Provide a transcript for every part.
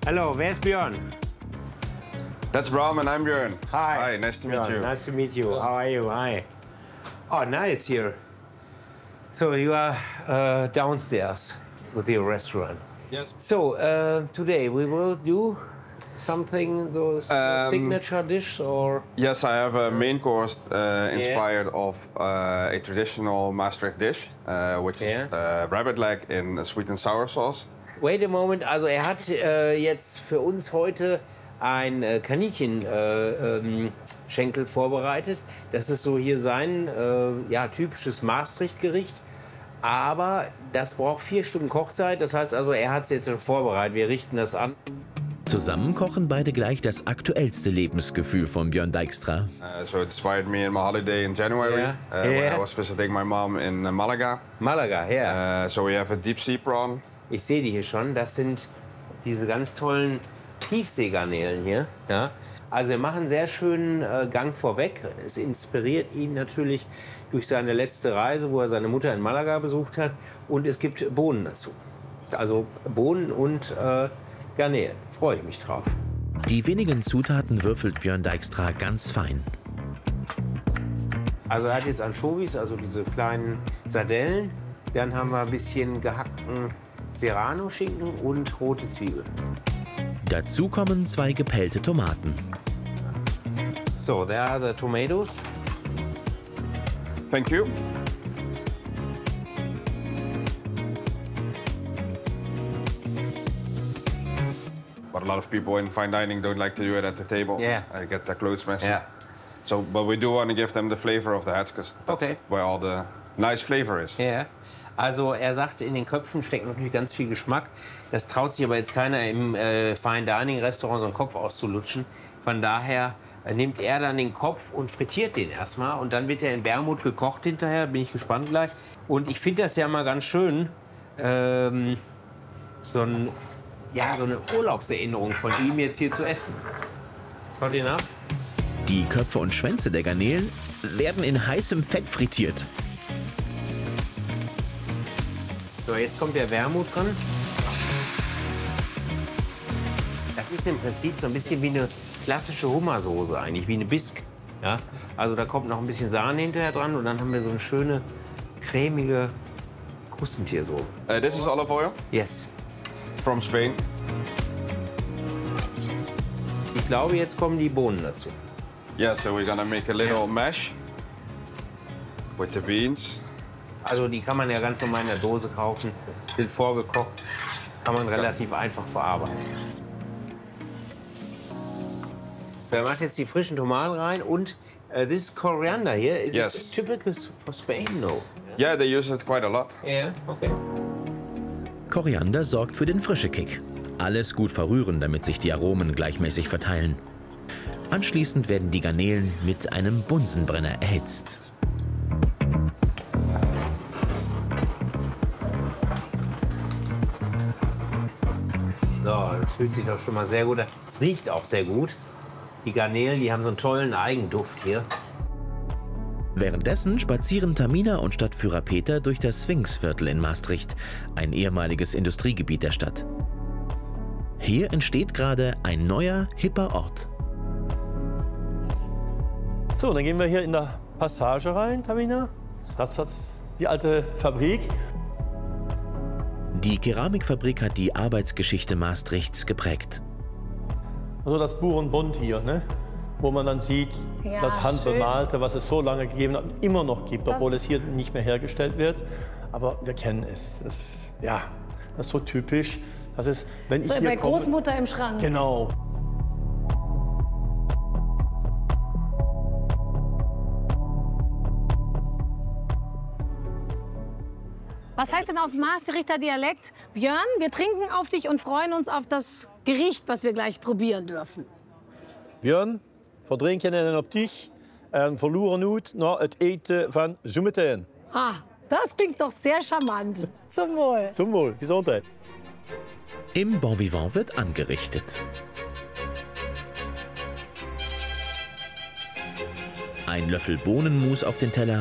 Hello, where's Björn? That's Bram and I'm Björn. Hi. Hi, nice to meet you. Nice to meet you. How are you? Hi. Oh, nice here. So you are downstairs with your restaurant. Yes. So today we will do something, those signature dish or? Yes, I have a main course inspired of a traditional Maastricht dish, which is rabbit leg in a sweet and sour sauce. Wait a moment, also hat jetzt für uns heute ein Kaninchenschenkel vorbereitet. Das ist so hier sein typisches Maastricht-Gericht. Aber das braucht 4 Stunden Kochzeit. Das heißt also, er hat es jetzt schon vorbereitet. Wir richten das an. Zusammen kochen beide gleich das aktuellste Lebensgefühl von Björn Dijkstra. So it inspired me in my holiday in January when I was visiting my mom in Malaga. Malaga, ja. So we have a deep sea prawn. Ich sehe die hier schon. Das sind diese ganz tollen Tiefseegarnelen hier. Ja. Also wir machen einen sehr schönen Gang vorweg. Es inspiriert ihn natürlich durch seine letzte Reise, wo er seine Mutter in Malaga besucht hat. Und es gibt Bohnen dazu. Also Bohnen und Garnelen. Freue ich mich drauf. Die wenigen Zutaten würfelt Björn Dijkstra ganz fein. Also er hat jetzt Anchovies, also diese kleinen Sardellen. Dann haben wir ein bisschen gehackten Serrano-Schinken und rote Zwiebeln. Dazu kommen 2 gepellte Tomaten. So, there are the tomatoes. Thank you. But a lot of people in fine dining don't like to do it at the table. Yeah. I get their clothes messy. Yeah. So, but we do want to give them the flavor of the heads, because that's where all the nice flavor is. Ja. Also er sagt, in den Köpfen steckt natürlich ganz viel Geschmack. Das traut sich aber jetzt keiner im Fine Dining Restaurant so einen Kopf auszulutschen. Von daher nimmt er dann den Kopf und frittiert den erstmal. Und dann wird er in Wermut gekocht hinterher. Bin ich gespannt gleich. Und ich finde das ja mal ganz schön, so eine Urlaubserinnerung von ihm jetzt hier zu essen. Is hot enough? Die Köpfe und Schwänze der Garnelen werden in heißem Fett frittiert. So, jetzt kommt der Wermut dran. Das ist im Prinzip so ein bisschen wie eine klassische Hummersoße eigentlich, wie eine Bisque. Ja? Also da kommt noch ein bisschen Sahne hinterher dran und dann haben wir so eine schöne, cremige Krustentiersoße. This is olive oil? Yes. From Spain. Ich glaube, jetzt kommen die Bohnen dazu. Yeah, so we're gonna make a little mash with the beans. Also die kann man ja ganz normal in der Dose kaufen, sind vorgekocht, kann man relativ einfach verarbeiten. Er macht jetzt die frischen Tomaten rein und this is coriander here. Is it typical for Spain? No. Yeah, they use it quite a lot. Yeah, okay. Koriander sorgt für den frischen Kick. Alles gut verrühren, damit sich die Aromen gleichmäßig verteilen. Anschließend werden die Garnelen mit einem Bunsenbrenner erhitzt. So, das fühlt sich doch schon mal sehr gut an. Es riecht auch sehr gut. Die Garnelen, die haben so einen tollen Eigenduft hier. Währenddessen spazieren Tamina und Stadtführer Peter durch das Sphinxviertel in Maastricht, ein ehemaliges Industriegebiet der Stadt. Hier entsteht gerade ein neuer, hipper Ort. So, dann gehen wir hier in der Passage rein, Tamina. Das ist die alte Fabrik. Die Keramikfabrik hat die Arbeitsgeschichte Maastrichts geprägt. Also das Burenbund hier, ne? Wo man dann sieht, das Handbemalte, was es so lange gegeben hat und immer noch gibt, obwohl es hier nicht mehr hergestellt wird. Aber wir kennen es. Das ist so typisch. Das ist, wenn so ich hier bei komme, Großmutter im Schrank. Genau. Was heißt denn auf Maastrichter Dialekt? Björn, wir trinken auf dich und freuen uns auf das Gericht, was wir gleich probieren dürfen. Björn, we drinken op dich en verloren uit naar het eten van zometeen. Ah, das klingt doch sehr charmant. Zum Wohl. Zum Wohl, Gesundheit. Im Bon Vivant wird angerichtet. Ein Löffel Bohnenmus auf den Teller.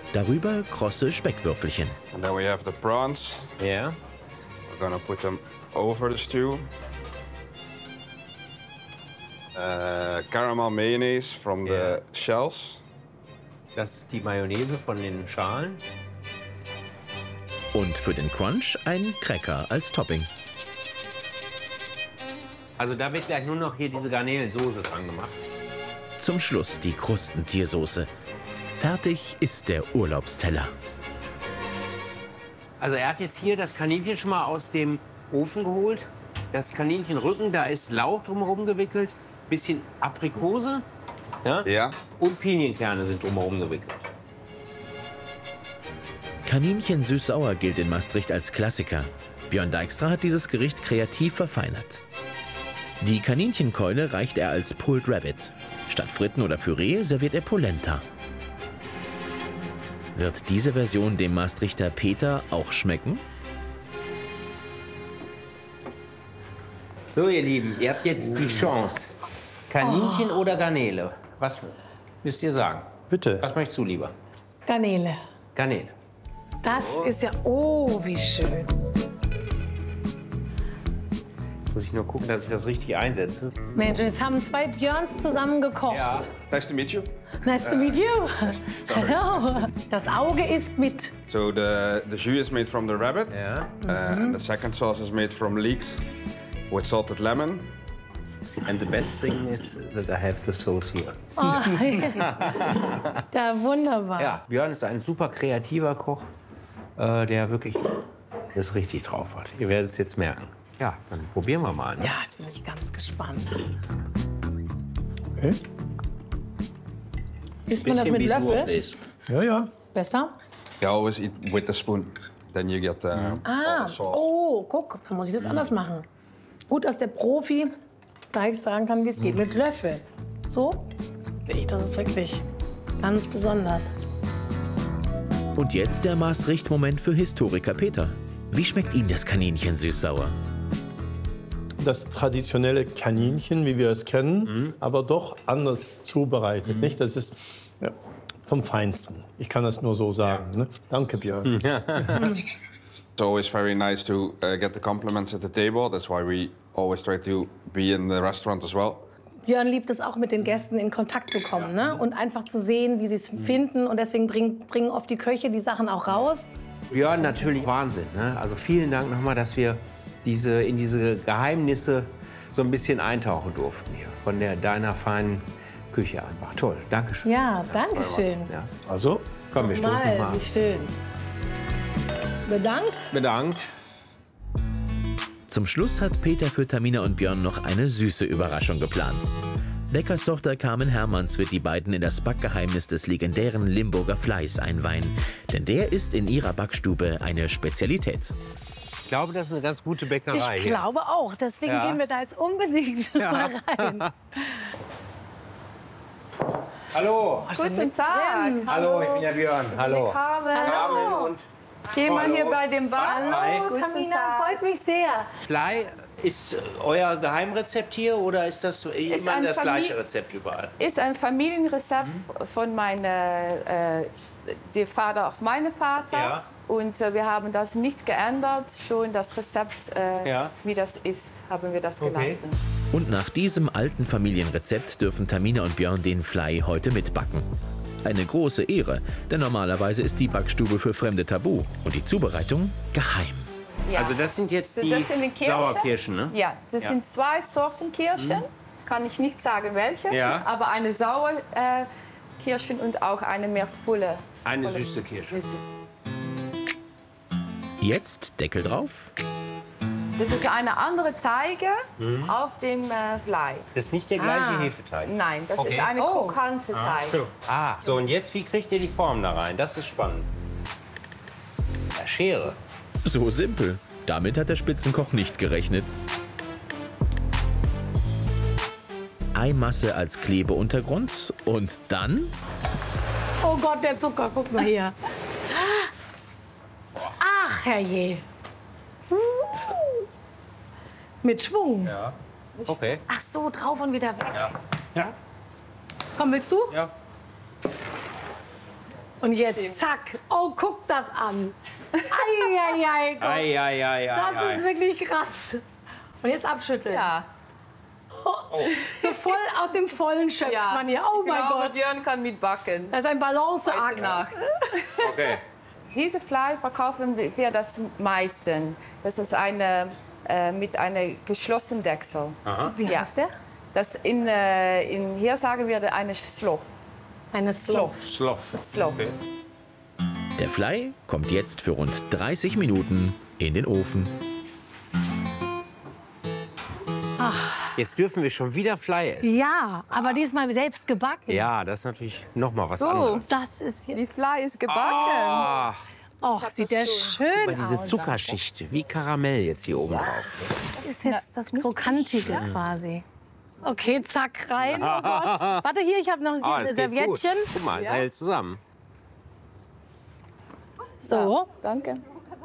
Darüber krosse Speckwürfelchen. And then we have the prawns. Yeah. We're gonna put them over the stew. Caramel mayonnaise from the shells. Das ist die Mayonnaise von den Schalen. Und für den Crunch ein Cracker als Topping. Also da wird gleich nur noch hier diese Garnelensoße dran gemacht. Zum Schluss die Krustentiersoße. Fertig ist der Urlaubsteller. Also er hat jetzt hier das Kaninchen schon mal aus dem Ofen geholt. Das Kaninchenrücken, da ist Lauch drumherum gewickelt. Bisschen Aprikose, Ja. und Pinienkerne sind drumherum gewickelt. Kaninchen süß-sauer gilt in Maastricht als Klassiker. Björn Dijkstra hat dieses Gericht kreativ verfeinert. Die Kaninchenkeule reicht er als Pulled Rabbit. Statt Fritten oder Püree serviert er Polenta. Wird diese Version dem Maastrichter Peter auch schmecken? So, ihr Lieben, ihr habt jetzt die Chance. Kaninchen oder Garnele? Was müsst ihr sagen? Bitte. Was möchtest du lieber? Garnele. Garnele. Das ist ja, oh, wie schön. Muss ich nur gucken, dass ich das richtig einsetze. Mensch, jetzt haben 2 Björns zusammen gekocht. Ja. Nice to meet you. Nice to meet you. Hello. Das Auge ist mit. So the jus is made from the rabbit. Ja. And the second sauce is made from leeks with salted lemon. And the best thing is that I have the sauce here. Oh, da wunderbar. Ja, Björn ist ein super kreativer Koch, der wirklich das richtig drauf hat. Ihr werdet es jetzt merken. Ja, dann probieren wir mal. Ne? Ja, jetzt bin ich ganz gespannt. Okay. Isst man das mit Löffel? Ja, ja. Besser? You always eat with the spoon. Then you get all the sauce. Oh, guck, dann muss ich das anders machen. Gut, dass der Profi gleich sagen kann, wie es geht. Mit Löffel. So? Das ist wirklich ganz besonders. Und jetzt der Maastricht-Moment für Historiker Peter. Wie schmeckt Ihnen das Kaninchen süß-sauer? Das traditionelle Kaninchen, wie wir es kennen, aber doch anders zubereitet. Nicht? Das ist ja, vom Feinsten. Ich kann das nur so sagen. Ne? Danke, Björn. It's always very nice to get the compliments at the table. That's why we always try to be in the restaurant as well. Björn liebt es auch, mit den Gästen in Kontakt zu kommen, ne? Und einfach zu sehen, wie sie es finden. Und deswegen bringen oft die Köche die Sachen auch raus. Björn, natürlich Wahnsinn. Ne? Also vielen Dank nochmal, dass wir in diese Geheimnisse so ein bisschen eintauchen durften hier. Von deiner feinen Küche einfach. Toll, Dankeschön. Ja, danke schön. Ja. Also, Komm, wir stoßen mal Wie an. schön. Bedankt. Bedankt. Zum Schluss hat Peter für Tamina und Björn noch eine süße Überraschung geplant. Bäckerstochter Carmen Hermanns wird die beiden in das Backgeheimnis des legendären Limburger Fleiß einweihen. Denn der ist in ihrer Backstube eine Spezialität. Ich glaube, das ist eine ganz gute Bäckerei. Ich glaube auch. Deswegen Ja. gehen wir da jetzt unbedingt mal rein. Hallo. Guten Tag. Hallo, ich bin der Björn. Hallo. Carmen und Gehen wir hier bei dem Wasser. Hallo, Guten Tamina, Tag. freut mich sehr. Fly ist euer Geheimrezept hier oder ist das immer ein das gleiche Famili- Rezept überall? Ist ein Familienrezept von der Vater auf meinen Vater. Ja. Und wir haben das nicht geändert. Schon das Rezept, Ja. wie das ist, haben wir das gelassen. Und nach diesem alten Familienrezept dürfen Tamina und Björn den Fly heute mitbacken. Eine große Ehre, denn normalerweise ist die Backstube für Fremde tabu und die Zubereitung geheim. Ja. Also das sind jetzt die Das sind die Kirschen. Sauerkirschen, ne? Ja, das sind 2 Sorten Kirschen. Kann ich nicht sagen welche, Ja. aber eine saure Kirschen und auch eine mehr volle. Eine süße Kirsche. Süße. Jetzt Deckel drauf. Das ist eine andere Teige auf dem Fly. Das ist nicht der gleiche Hefeteig. Nein, das Okay. ist eine krokante Teig. Ah, so und jetzt, wie kriegt ihr die Form da rein? Das ist spannend. Ja, Schere. So simpel. Damit hat der Spitzenkoch nicht gerechnet. Eimasse als Klebeuntergrund und dann Oh Gott, der Zucker, guck mal hier. Ach, herrje. Mit Schwung. Ja. Okay. Ach so, drauf und wieder weg. Ja. Komm, willst du? Ja. Und jetzt, zack. Oh, guck das an. Eieiei, Gott. Ei. Das ist wirklich krass. Und jetzt abschütteln. Ja. So voll aus dem Vollen schöpft man hier. Oh mein Gott. Björn kann mitbacken. Das ist ein Balanceakt. Heute Nacht. Okay. Diese Fleisch verkaufen wir das meisten. Das ist eine mit einem geschlossenen Deckel. Wie heißt der? Das hier sagen wir eine Slof. Eine Slof. Slof. Okay. Der Fly kommt jetzt für rund 30 Minuten in den Ofen. Jetzt dürfen wir schon wieder Fly essen. Ja, aber diesmal selbst gebacken. Ja, das ist natürlich noch mal was So, anderes. Das ist die jetzt. Fleisch ist gebacken. Ah, Och, sieht der schön aber diese aus. Zuckerschicht, wie Karamell jetzt hier oben drauf. Das ist jetzt das Krokantige quasi. Okay, zack, rein. Oh Gott. Warte, hier, ich habe noch Ah, ein das geht gut. Serviettchen. Guck mal, es hält zusammen. So. Danke.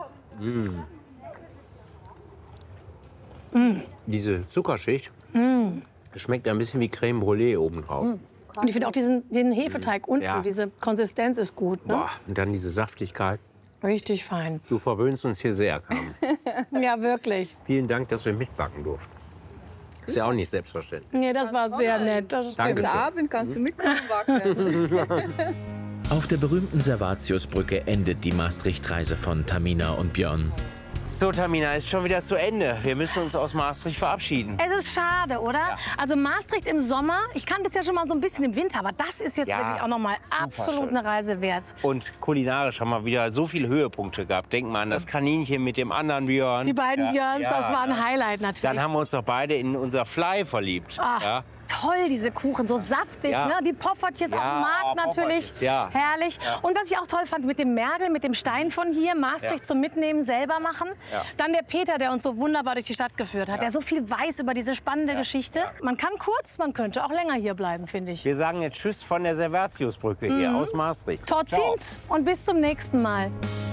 Diese Zuckerschicht schmeckt ein bisschen wie Creme Brûlée oben drauf. Und ich finde auch den Hefeteig unten, Ja. diese Konsistenz ist gut. Ne? Boah, und dann diese Saftigkeit. Richtig fein. Du verwöhnst uns hier sehr, Carmen. Ja, wirklich. Vielen Dank, dass wir mitbacken durften. Ist ja auch nicht selbstverständlich. Nee, das war sehr nett. Das stimmt. Danke. Heute Abend kannst du mitkommen backen. Auf der berühmten Servatiusbrücke endet die Maastricht-Reise von Tamina und Björn. So, Tamina, ist schon wieder zu Ende. Wir müssen uns aus Maastricht verabschieden. Es ist schade, oder? Also Maastricht im Sommer, ich kannte es ja schon mal so ein bisschen im Winter, aber das ist jetzt Ja, wirklich auch noch mal absolut schön. eine Reise wert. Und kulinarisch haben wir wieder so viele Höhepunkte gehabt. Denk mal an das Kaninchen mit dem anderen Björn. Die beiden Björns, ja, das war ein Highlight natürlich. Dann haben wir uns doch beide in unser Fly verliebt. Ach, Ja? toll, diese Kuchen, so saftig, Ja. ne? Die Poffertjes Ja, auf dem Markt natürlich, Poffertjes, ja. herrlich. Und was ich auch toll fand, mit dem Mergel, mit dem Stein von hier, Maastricht Ja. zum Mitnehmen, selber machen. Ja. Dann der Peter, der uns so wunderbar durch die Stadt geführt hat, der so viel weiß über diese spannende Geschichte. Man kann kurz, man könnte auch länger hier bleiben, finde ich. Wir sagen jetzt Tschüss von der Servatiusbrücke hier aus Maastricht. Torziens und bis zum nächsten Mal.